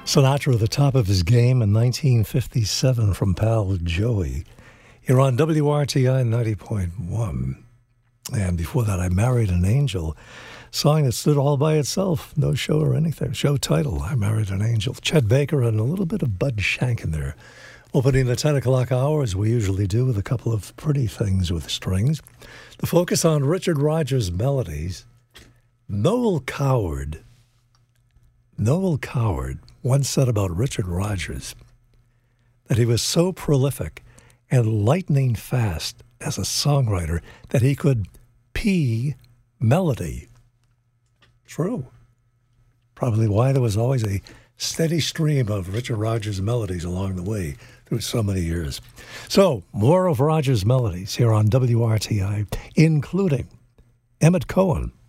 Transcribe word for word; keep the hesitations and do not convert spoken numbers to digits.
Sinatra at the top of his game in nineteen fifty-seven from pal Joey. You're on W R T I ninety point one. And before that, I Married an Angel, song that stood all by itself, no show or anything. Show title, I Married an Angel. Chet Baker and a little bit of Bud Shank in there. Opening the ten o'clock hour, as we usually do, with a couple of pretty things with strings. The focus on Richard Rodgers melodies. Noel Coward, Noel Coward once said about Richard Rodgers that he was so prolific and lightning fast as a songwriter that he could pee melody. True. Probably why there was always a steady stream of Richard Rodgers melodies along the way through so many years. So, more of Rodgers melodies here on W R T I, including Emmett Cohen,